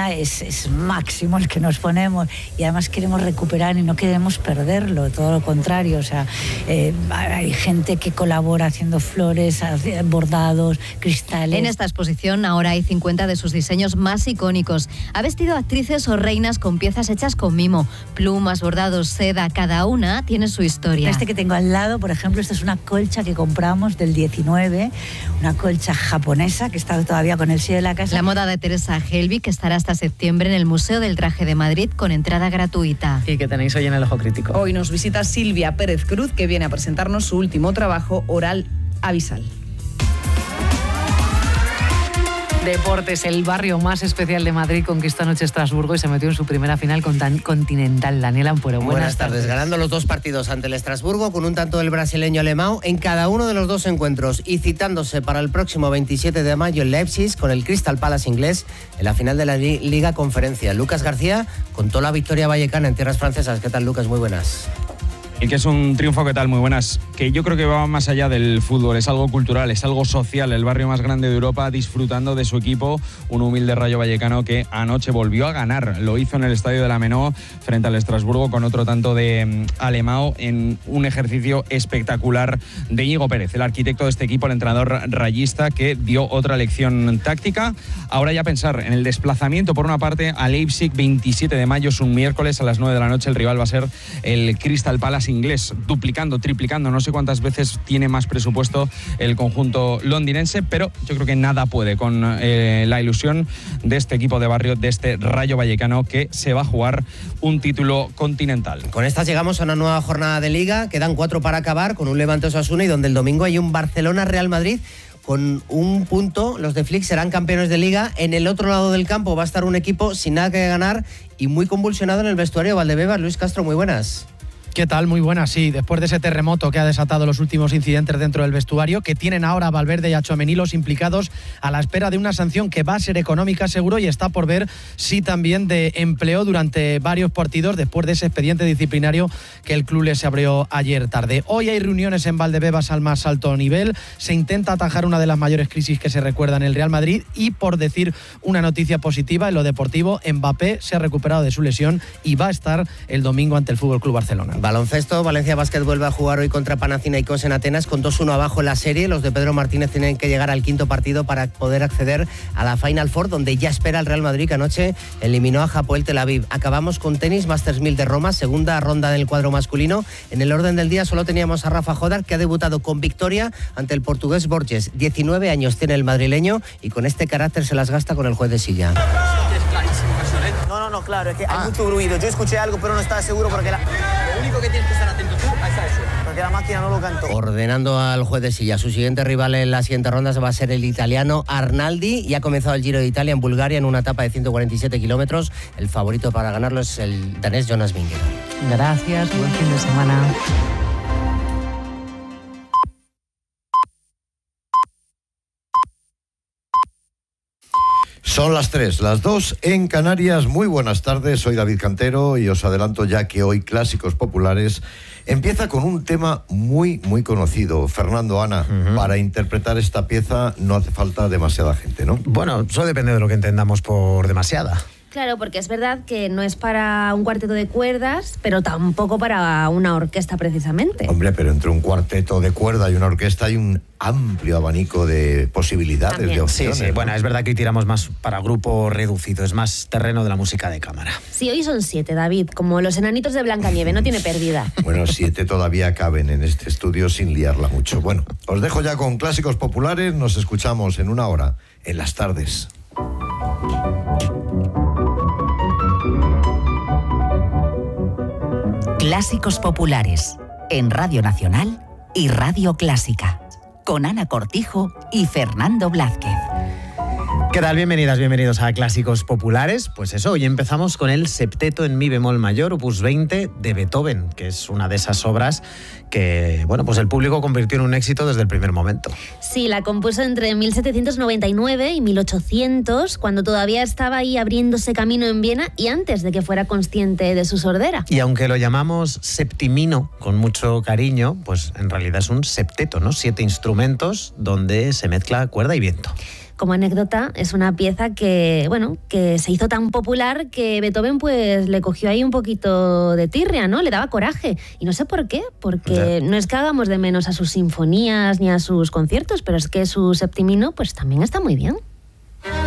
día es máximo el que nos ponemos, y además queremos recuperar y no queremos perderlo, todo lo contrario. O sea, hay gente que colabora haciendo flores, bordados, cristales. En esta exposición ahora hay 50 de sus diseños más icónicos. Ha vestido actrices o reinas con piezas hechas con mimo, plumas, bordados, seda, cada una tiene su historia. Este que tengo al lado, por ejemplo, esta es una colcha que compramos del 19, una colcha japonesa que está todavía con el sello de la casa. La moda de Teresa Helbig, que estará hasta septiembre en el Museo del Traje de Madrid con entrada gratuita. Y que tenéis hoy en el Ojo Crítico. Hoy nos visita Silvia Pérez Cruz, que viene a presentarnos su último trabajo, Oral Abisal. Deportes, el barrio más especial de Madrid conquistó anoche Estrasburgo y se metió en su primera final continental. Daniel Ampuero, buenas tardes. Ganando los 2 partidos ante el Estrasburgo con un tanto del brasileño Alemão en cada uno de los 2 encuentros, y citándose para el próximo 27 de mayo en Leipzig con el Crystal Palace inglés en la final de la Liga Conferencia. Lucas García contó la victoria vallecana en tierras francesas. ¿Qué tal, Lucas? Muy buenas. Y que es un triunfo, ¿qué tal? Muy buenas. Que yo creo que va más allá del fútbol, es algo cultural, es algo social. El barrio más grande de Europa disfrutando de su equipo, un humilde Rayo Vallecano que anoche volvió a ganar. Lo hizo en el estadio de la Menó frente al Estrasburgo con otro tanto de Alemão en un ejercicio espectacular de Íñigo Pérez, el arquitecto de este equipo, el entrenador rayista, que dio otra lección táctica. Ahora ya pensar en el desplazamiento por una parte a Leipzig, 27 de mayo, es un miércoles a las 9 de la noche. El rival va a ser el Crystal Palace inglés, duplicando, triplicando, no sé cuántas veces tiene más presupuesto el conjunto londinense, pero yo creo que nada puede con la ilusión de este equipo de barrio, de este Rayo Vallecano, que se va a jugar un título continental. Con estas llegamos a una nueva jornada de Liga, quedan 4 para acabar, con un Levante Osasuna, y donde el domingo hay un Barcelona-Real Madrid. Con un punto, los de Flick serán campeones de Liga. En el otro lado del campo va a estar un equipo sin nada que ganar y muy convulsionado en el vestuario. Valdebebas, Luis Castro, muy buenas. ¿Qué tal? Muy buenas, sí. Después de ese terremoto que ha desatado los últimos incidentes dentro del vestuario, que tienen ahora a Valverde y a Tchouaméni los implicados, a la espera de una sanción que va a ser económica seguro, y está por ver si también de empleo durante varios partidos después de ese expediente disciplinario que el club les abrió ayer tarde. Hoy hay reuniones en Valdebebas al más alto nivel. Se intenta atajar una de las mayores crisis que se recuerda en el Real Madrid, y por decir una noticia positiva en lo deportivo, Mbappé se ha recuperado de su lesión y va a estar el domingo ante el FC Barcelona. Baloncesto, Valencia Basket vuelve a jugar hoy contra Panathinaikos en Atenas con 2-1 abajo en la serie. Los de Pedro Martínez tienen que llegar al 5º partido para poder acceder a la Final Four, donde ya espera el Real Madrid, que anoche eliminó a Hapoel Tel Aviv. Acabamos con tenis, Masters 1000 de Roma, segunda ronda del cuadro masculino. En el orden del día solo teníamos a Rafa Jodar, que ha debutado con victoria ante el portugués Borges. 19 años tiene el madrileño y con este carácter se las gasta con el juez de silla. No, claro, es que hay mucho ruido. Yo escuché algo, pero no estaba seguro porque lo único que tienes que estar atento tú es a eso. Porque la máquina no lo cantó. Ordenando al juez de silla. Su siguiente rival en la siguiente ronda va a ser el italiano Arnaldi, y ha comenzado el Giro de Italia en Bulgaria en una etapa de 147 kilómetros. El favorito para ganarlo es el danés Jonas Vingegaard. Gracias, buen fin de semana. Son las 3, las 2 en Canarias. Muy buenas tardes, soy David Cantero y os adelanto ya que hoy Clásicos Populares empieza con un tema muy conocido. Fernando, Ana, para interpretar esta pieza no hace falta demasiada gente, ¿no? Bueno, eso depende de lo que entendamos por demasiada. Claro, porque es verdad que no es para un cuarteto de cuerdas, pero tampoco para una orquesta precisamente. Hombre, pero entre un cuarteto de cuerda y una orquesta hay un amplio abanico de posibilidades, también, de opciones. Sí, bueno, es verdad que hoy tiramos más para grupo reducido, es más terreno de la música de cámara. Sí, hoy son 7, David, como los enanitos de Blancanieve, no tiene pérdida. Bueno, 7 todavía caben en este estudio sin liarla mucho. Bueno, os dejo ya con Clásicos Populares, nos escuchamos en una hora, en las tardes. Clásicos Populares, en Radio Nacional y Radio Clásica, con Ana Cortijo y Fernando Blázquez. ¿Qué tal? Bienvenidas, bienvenidos a Clásicos Populares. Pues eso, hoy empezamos con el septeto en mi bemol mayor, opus 20, de Beethoven, que es una de esas obras que, bueno, pues el público convirtió en un éxito desde el primer momento. Sí, la compuso entre 1799 y 1800, cuando todavía estaba ahí abriéndose camino en Viena y antes de que fuera consciente de su sordera. Y aunque lo llamamos septimino con mucho cariño, pues en realidad es un septeto, ¿no? 7 instrumentos donde se mezcla cuerda y viento. Como anécdota, es una pieza que, bueno, que se hizo tan popular que Beethoven pues le cogió ahí un poquito de tirria, ¿no? Le daba coraje. Y no sé por qué, porque no es que hagamos de menos a sus sinfonías ni a sus conciertos, pero es que su septimino pues también está muy bien.